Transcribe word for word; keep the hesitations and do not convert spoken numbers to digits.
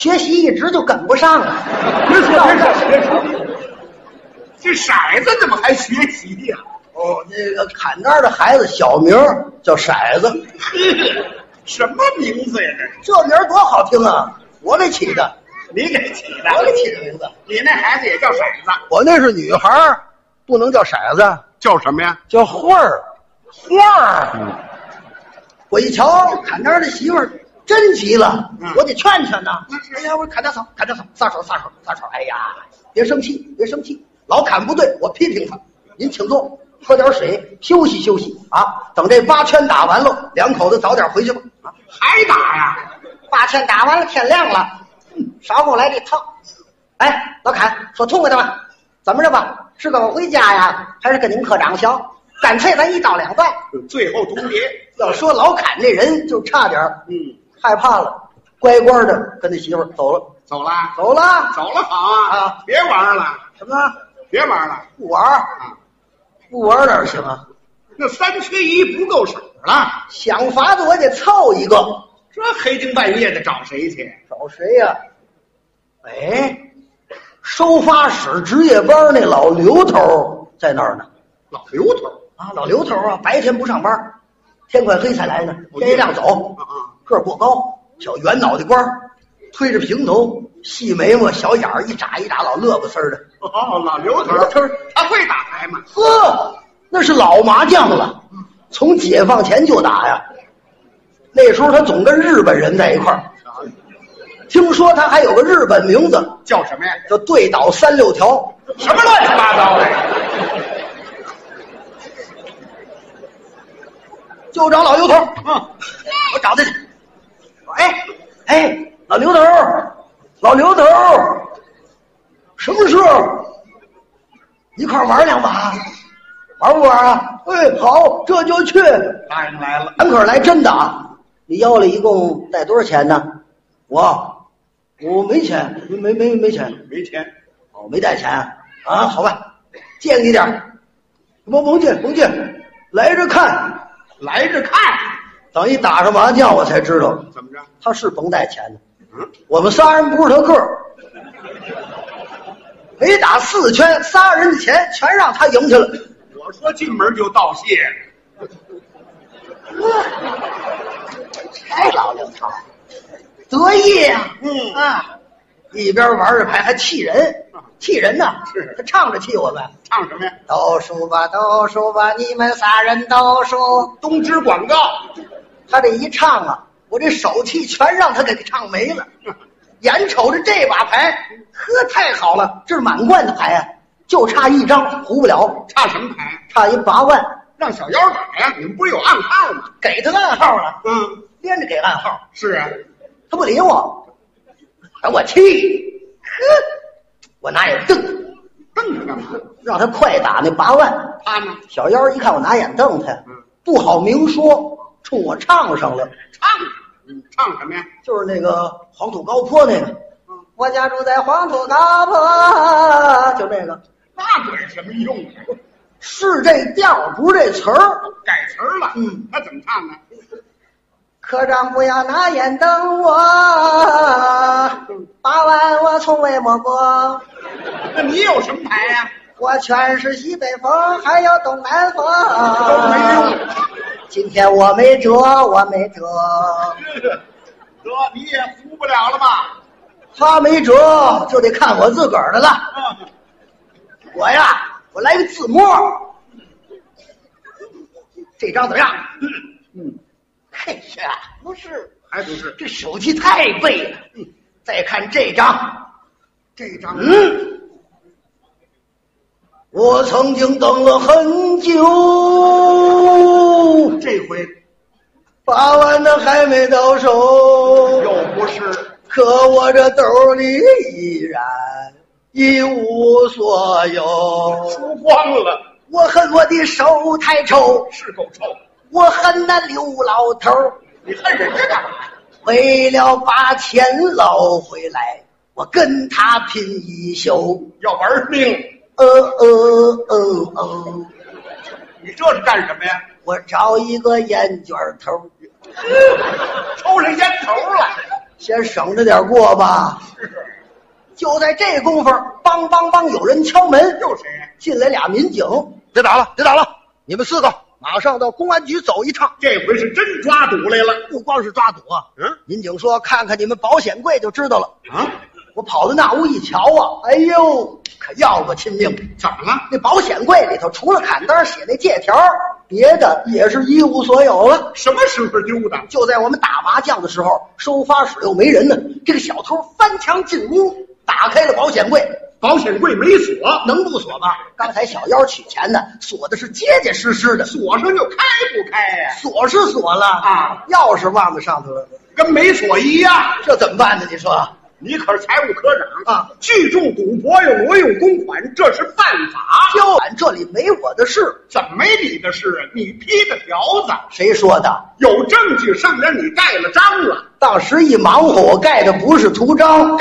学习一直就跟不上了。 别说别说别说，这骰子怎么还学习呀、啊？ 哦，那个砍那的孩子小名叫骰子。 什么名字呀？ 这这名多好听啊！我给起的。 你给起的？ 我给起的名字。 你那孩子也叫骰子？ 我那是女孩，不能叫骰子， 叫什么呀？ 叫花儿。花儿。嗯。我一瞧砍那的媳妇儿真急了，嗯、我得劝劝呐。哎呀，我砍他手，砍他手，撒手撒手撒手！哎呀，别生气，别生气，老砍不对，我批评他。您请坐，喝点水，休息休息啊！等这八圈打完了，两口子早点回去吧。啊， 还打呀？ 八圈打完了，天亮了，嗯，少给我来这套。哎，老砍，说痛快的吧？怎么着吧？是跟我回家呀，还是跟你们科长学？干脆咱一刀两断， 最后通牒。 要说老砍这人，就差点嗯害怕了，乖乖的跟他媳妇儿走了， 走了， 走了， 走了，好啊！ 啊， 别玩了， 什么？ 别玩了， 不玩啊？不玩哪行啊？ 那三缺一不够手了， 想法子我得凑一个。 这黑更半夜的找谁去？ 找谁呀、啊？哎，收发室值夜班那老刘头在那儿呢。 老刘头啊，老刘头啊，白天不上班，天快黑才来呢。天一亮走， 啊啊， 个儿不高，小圆脑袋瓜，推着平头，细眉毛，小眼儿一眨一眨，老乐不丝的。 哦，老刘头， 老头他会打牌吗？ 呵，那是老麻将了，从解放前就打呀。那时候他总跟日本人在一块儿，听说他还有个日本名字， 叫什么呀？ 叫对倒三六条。 什么乱七八糟的？ 就找老刘头。 嗯， 我找他去。哎哎，老刘头，老刘头，什么事？一块玩两把，玩不玩啊？哎，好，这就去。 答应来了。 俺可是来真的啊！你要了一共带多少钱呢？我我没钱，没没没没钱， 没钱。 哦，没带钱啊？好吧，借你点儿。甭甭借甭借，来着看。 来着看， 等一打上麻将，我才知道怎么着？ 他是甭带钱的。 嗯， 我们仨人不是他个儿，没打四圈，仨人的钱全让他赢去了。 我说进门就道谢。 哎，老刘头得意呀、啊！ 嗯啊，一边玩着牌还气人，气人呐！ 是他唱着气我们。 唱什么呀？ 都数吧，都数吧，你们仨人都数。 东芝广告。 他这一唱啊，我这手气全让他给唱没了。眼瞅着这把牌，呵，太好了，这是满贯的牌啊，就差一张胡不了。 差什么牌？ 差一八万， 让小妖打呀！你们不是有暗号吗？ 给他暗号了。 嗯， 连着给暗号。 是啊， 他不理我，把我气，呵，我拿眼瞪， 瞪着干嘛？ 让他快打那八万。 他呢？ 小妖一看我拿眼瞪他， 嗯， 不好明说，冲我唱上了。 唱，嗯，唱什么呀？ 就是那个黄土高坡那个。 嗯， 我家住在黄土高坡，就那个。 那管什么用啊？ 是这调，不是这词儿， 改词儿了。 嗯， 他怎么唱呢？ 科长不要拿眼瞪我，八万我从未摸过。 那你有什么牌呀、啊？ 我全是西北风，还有东南风， 都没用。 今天我没辙，我没辙。 得，你也服不了了吧？ 他没辙，就得看我自个儿的了。 嗯， 我呀，我来个自摸。这张怎么样？嗯嗯，嘿呀，不是， 还不是， 这手气太背了。嗯，再看这张， 这张， 嗯。我曾经等了很久， 这回八万的还没到手， 又不是， 可我这兜里依然一无所有。 输光了， 我恨我的手太臭， 是够臭。 我恨那刘老头， 你恨人家干嘛？ 为了把钱捞回来，我跟他拼一宿， 要玩命。 呃呃呃呃， 你这是干什么呀？ 我找一个烟卷头， 抽上烟头来， 先省着点过吧。 是。 就在这功夫，梆梆梆，有人敲门。 又谁？ 进来俩民警。 别打了，别打了！你们四个马上到公安局走一趟。 这回是真抓赌来了。 不光是抓赌啊， 嗯， 民警说看看你们保险柜就知道了。 啊， 我跑到那屋一瞧啊，哎呦，可要我亲命！ 怎么了？ 那保险柜里头除了砍单写那借条，别的也是一无所有了。 什么时候丢的？ 就在我们打麻将的时候，收发室又没人呢，这个小偷翻墙进屋，打开了保险柜。 保险柜没锁， 能不锁吗？刚才小妖取钱呢，锁的是结结实实的， 锁上就开不开呀、啊？ 锁是锁了啊， 钥匙忘在上头了， 跟没锁一样。 这怎么办呢？你说， 你可是财务科长啊， 聚众赌博又挪用公款，这是犯法。 就俺这里没我的事， 怎么没你的事啊？你批的条子， 谁说的？ 有证据，上联你盖了章了。 当时一忙活，我盖的不是图章。